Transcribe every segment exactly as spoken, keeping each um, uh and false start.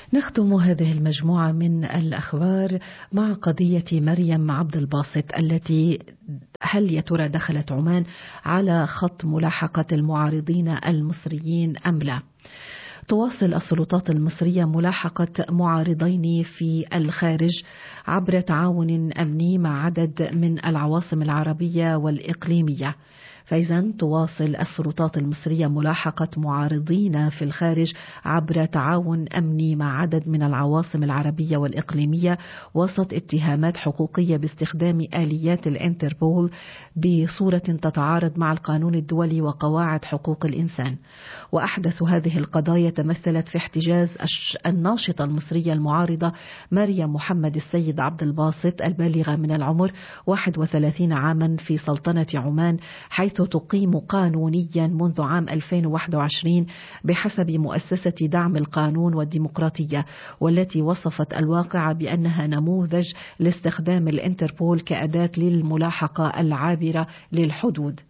نختم هذه المجموعة من الأخبار مع قضية مريم عبد الباسط التي هل يا ترى دخلت عمان على خط ملاحقة المعارضين المصريين أم لا؟ تواصل السلطات المصرية ملاحقة معارضين في الخارج عبر تعاون أمني مع عدد من العواصم العربية والإقليمية. فإذا تواصل السلطات المصرية ملاحقة معارضين في الخارج عبر تعاون أمني مع عدد من العواصم العربية والإقليمية وسط اتهامات حقوقية باستخدام آليات الانتربول بصورة تتعارض مع القانون الدولي وقواعد حقوق الإنسان. وأحدث هذه القضايا تمثلت في احتجاز الناشطة المصرية المعارضة مريم محمد السيد عبد الباسط البالغة من العمر واحد وثلاثين عاما في سلطنة عمان، حيث تقيم قانونيا منذ عام ألفين وواحد وعشرين بحسب مؤسسة دعم القانون والديمقراطية، والتي وصفت الواقع بأنها نموذج لاستخدام الانتربول كأداة للملاحقة العابرة للحدود.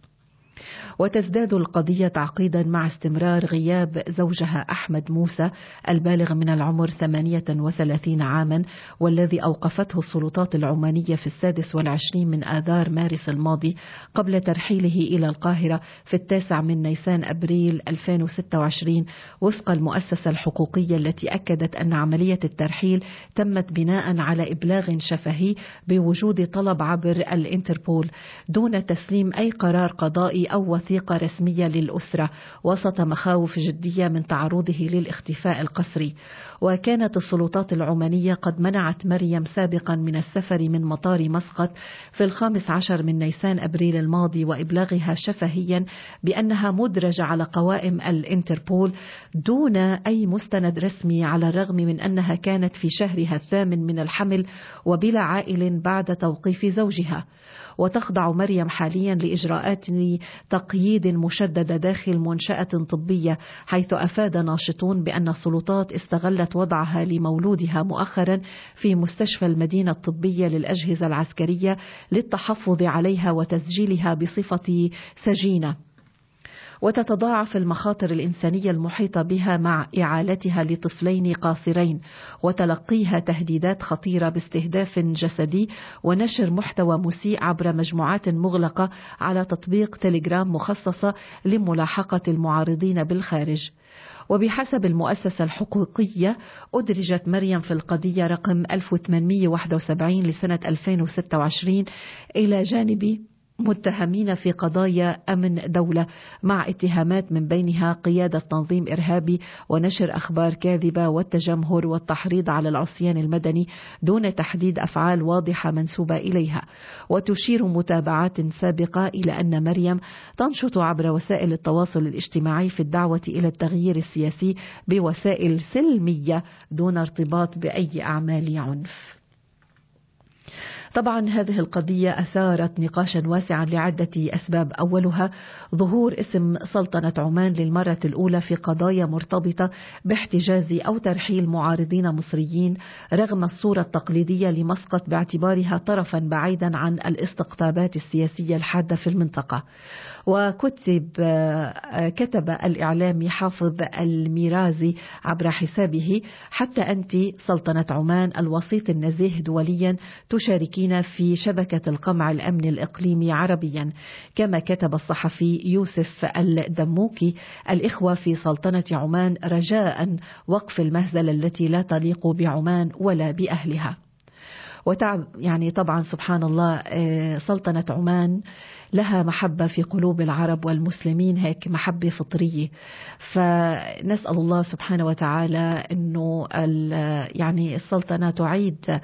وتزداد القضية تعقيدا مع استمرار غياب زوجها أحمد موسى البالغ من العمر ثمانية وثلاثين عاما، والذي أوقفته السلطات العمانية في السادس والعشرين من آذار مارس الماضي قبل ترحيله إلى القاهرة في التاسع من نيسان أبريل ألفين وستة وعشرين، وفق المؤسسة الحقوقية التي أكدت أن عملية الترحيل تمت بناء على إبلاغ شفهي بوجود طلب عبر الانتربول دون تسليم أي قرار قضائي أو وثيقة رسمية للأسرة، وسط مخاوف جدية من تعرضه للاختفاء القسري. وكانت السلطات العمانية قد منعت مريم سابقا من السفر من مطار مسقط في الخامس عشر من نيسان أبريل الماضي، وإبلاغها شفهيا بأنها مدرجة على قوائم الانتربول دون أي مستند رسمي، على الرغم من أنها كانت في شهرها الثامن من الحمل وبلا عائل بعد توقيف زوجها. وتخضع مريم حاليا لإجراءات تقييد مشددة داخل منشأة طبية، حيث أفاد ناشطون بأن السلطات استغلت وضعها لمولودها مؤخرا في مستشفى المدينة الطبية للأجهزة العسكرية للتحفظ عليها وتسجيلها بصفة سجينة. وتتضاعف المخاطر الإنسانية المحيطة بها مع إعالتها لطفلين قاصرين، وتلقيها تهديدات خطيرة باستهداف جسدي ونشر محتوى مسيء عبر مجموعات مغلقة على تطبيق تليجرام مخصصة لملاحقة المعارضين بالخارج. وبحسب المؤسسة الحقوقية أدرجت مريم في القضية رقم ألف وثمانمئة وواحد وسبعين لسنة ألفين وستة وعشرين إلى جانب متهمين في قضايا أمن دولة، مع اتهامات من بينها قيادة تنظيم إرهابي ونشر أخبار كاذبة والتجمهر والتحريض على العصيان المدني دون تحديد أفعال واضحة منسوبة إليها. وتشير متابعات سابقة إلى أن مريم تنشط عبر وسائل التواصل الاجتماعي في الدعوة إلى التغيير السياسي بوسائل سلمية دون ارتباط بأي أعمال عنف. طبعا هذه القضية أثارت نقاشا واسعا لعدة أسباب، أولها ظهور اسم سلطنة عمان للمرة الأولى في قضايا مرتبطة باحتجاز أو ترحيل معارضين مصريين، رغم الصورة التقليدية لمسقط باعتبارها طرفا بعيدا عن الاستقطابات السياسية الحادة في المنطقة. وكتب كتب الإعلامي حافظ الميرازي عبر حسابه: حتى أنت سلطنة عمان الوسيط النزيه دوليا تشاركين في شبكة القمع الأمن الإقليمي عربيا. كما كتب الصحفي يوسف الدموكي: الإخوة في سلطنة عمان رجاء وقف المهزلة التي لا تليق بعمان ولا بأهلها. وتعب يعني طبعا سبحان الله سلطنة عمان لها محبة في قلوب العرب والمسلمين، هيك محبة فطرية. فنسأل الله سبحانه وتعالى أنه يعني السلطنة تعيد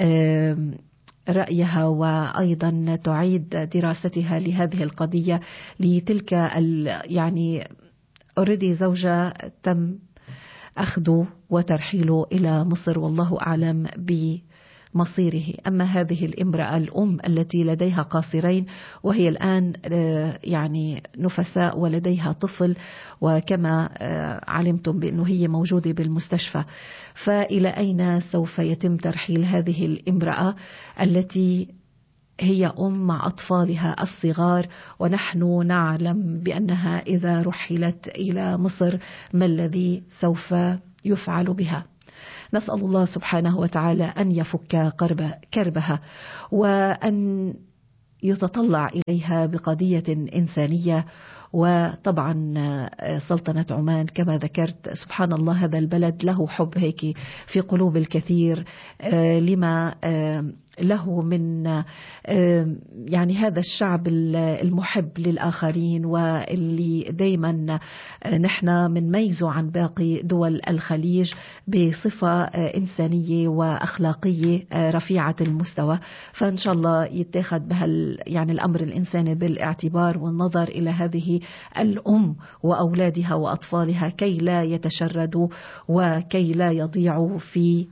رأيها وأيضا تعيد دراستها لهذه القضية، لتلك يعني أوريدي زوجة تم أخذه وترحيله إلى مصر والله أعلم بمصيره. أما هذه الامرأة الأم التي لديها قاصرين وهي الآن يعني نفساء ولديها طفل، وكما علمتم بأنه هي موجودة بالمستشفى، فإلى أين سوف يتم ترحيل هذه الامرأة التي هي أم مع أطفالها الصغار، ونحن نعلم بأنها إذا رحلت إلى مصر ما الذي سوف يفعل بها. نسأل الله سبحانه وتعالى أن يفك كربها وأن يتطلع إليها بقضية إنسانية. وطبعا سلطنة عمان كما ذكرت سبحان الله هذا البلد له حب هيك في قلوب الكثير لما له من يعني هذا الشعب المحب للآخرين واللي دايما نحن منميزه عن باقي دول الخليج بصفة إنسانية وأخلاقية رفيعة المستوى. فإن شاء الله يتخذ بها يعني الأمر الإنساني بالاعتبار والنظر إلى هذه الأم وأولادها وأطفالها كي لا يتشردوا وكي لا يضيعوا في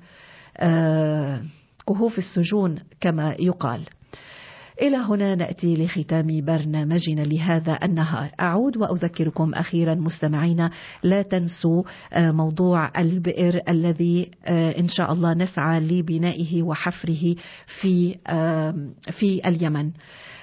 كهوف السجون كما يقال. إلى هنا نأتي لختام برنامجنا لهذا النهار. أعود وأذكركم أخيرا مستمعينا لا تنسوا موضوع البئر الذي إن شاء الله نسعى لبنائه وحفره في في اليمن.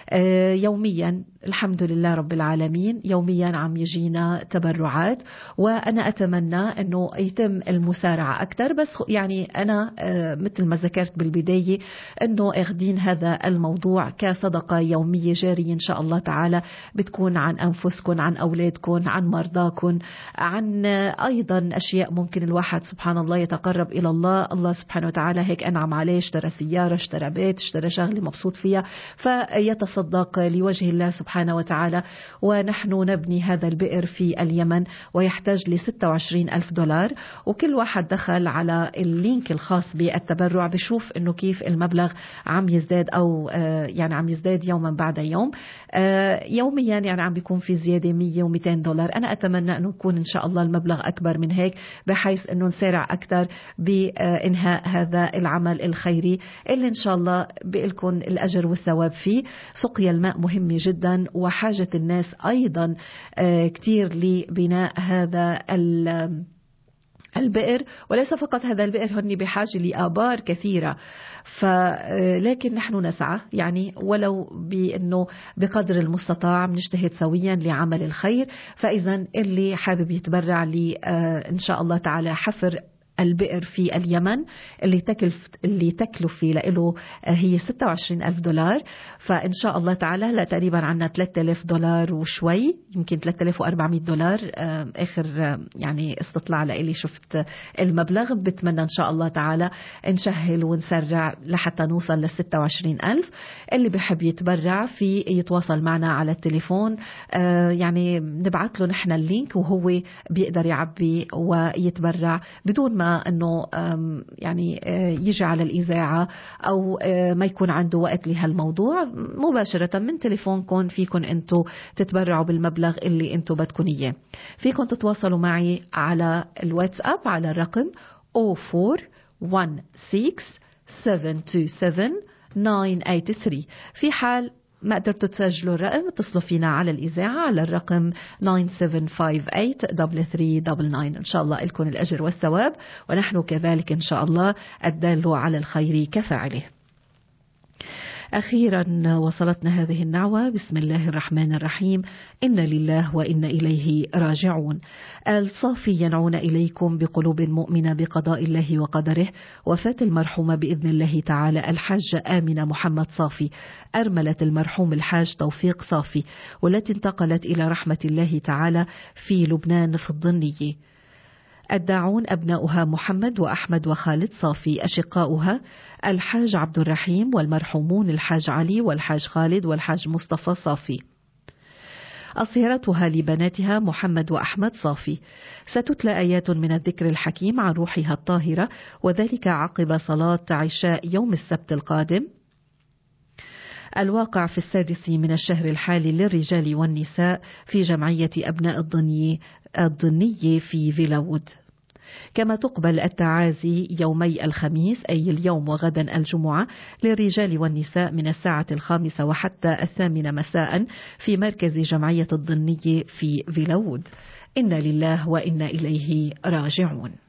يوميا الحمد لله رب العالمين يوميا عم يجينا تبرعات، وأنا أتمنى أنه يتم المسارعة أكثر. بس يعني أنا مثل ما ذكرت بالبداية أنه أخذين هذا الموضوع كصدقة يومية جارية إن شاء الله تعالى، بتكون عن أنفسكم، عن أولادكم، عن مرضاكم، عن أيضا أشياء ممكن الواحد سبحان الله يتقرب إلى الله. الله سبحانه وتعالى هيك أنعم عليه، اشترى سيارة، اشترى بيت، اشترى شغلة مبسوط فيها، فيتصدق لوجه الله سبحانه وتعالى. ونحن نبني هذا البئر في اليمن ويحتاج ل ستة وعشرين ألف دولار، وكل واحد دخل على اللينك الخاص بالتبرع بشوف انه كيف المبلغ عم يزداد او يعني عم يزداد يوما بعد يوم. يوميا يعني عم بيكون في زيادة مية ومئتين دولار. انا اتمنى انه يكون ان شاء الله المبلغ اكبر من هيك بحيث انه نسارع اكثر بانهاء هذا العمل الخيري اللي ان شاء الله بيلكم الاجر والثواب فيه. سقيا الماء مهمة جدا وحاجة الناس أيضا كتير لبناء هذا البئر، وليس فقط هذا البئر، هن بحاجة لآبار كثيرة. فلكن نحن نسعى يعني ولو بأنه بقدر المستطاع نجتهد سويا لعمل الخير. فإذا اللي حابب يتبرع لي إن شاء الله تعالى حفر البئر في اليمن اللي تكلف اللي تكلفه له هي ستة وعشرين ألف دولار، فإن شاء الله تعالى لا تقريبا عنا ثلاثة آلاف دولار وشوي، يمكن ثلاثة آلاف وأربعمئة دولار آخر يعني استطلاع لإلي شفت المبلغ. بتمنى إن شاء الله تعالى نشهل ونسرع لحتى نوصل لل ستة وعشرين ألف. اللي بحب يتبرع في يتواصل معنا على التليفون، يعني نبعث له نحن اللينك وهو بيقدر يعبي ويتبرع بدون ما أنه يعني يجي على الإذاعة أو ما يكون عنده وقت لهالموضوع. مباشرة من تليفونكم فيكم أنتوا تتبرعوا بالمبلغ اللي أنتوا بدكم إياه. فيكم تتواصلوا معي على الواتساب على الرقم صفر أربعة واحد ستة سبعة اثنين سبعة تسعة ثمانية ثلاثة. في حال ما قدرتوا تسجلوا الرقم اتصلوا فينا على الإذاعة على الرقم تسعة سبعة خمسة ثمانية ثلاثة ثلاثة تسعة تسعة. إن شاء الله لكم الأجر والثواب، ونحن كذلك إن شاء الله الدال على الخير كفاعله. أخيرا وصلتنا هذه النعوة. بسم الله الرحمن الرحيم. إن لله وإن إليه راجعون. الصافي ينعون إليكم بقلوب مؤمنة بقضاء الله وقدره. وفاة المرحومة بإذن الله تعالى الحاجة آمنة محمد صافي أرملة المرحوم الحاج توفيق صافي، والتي انتقلت إلى رحمة الله تعالى في لبنان في الضنية. الداعون أبناؤها محمد وأحمد وخالد صافي، أشقاؤها الحاج عبد الرحيم والمرحومون الحاج علي والحاج خالد والحاج مصطفى صافي. أصهرتها لبناتها محمد وأحمد صافي. ستتلى آيات من الذكر الحكيم عن روحها الطاهرة، وذلك عقب صلاة عشاء يوم السبت القادم، الواقع في السادس من الشهر الحالي للرجال والنساء في جمعية أبناء الضنية الضنية في فيلاوود. كما تقبل التعازي يومي الخميس أي اليوم وغدا الجمعة للرجال والنساء من الساعة الخامسة وحتى الثامنة مساء في مركز جمعية الضنية في فيلاوود. إنا لله وإنا إليه راجعون.